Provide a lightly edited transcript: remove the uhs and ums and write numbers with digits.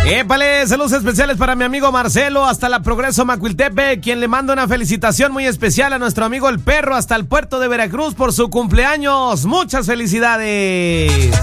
Épale, saludos especiales para mi amigo Marcelo hasta la Progreso Macuiltepe, quien le manda una felicitación muy especial a nuestro amigo el Perro hasta el puerto de Veracruz por su cumpleaños. Muchas felicidades.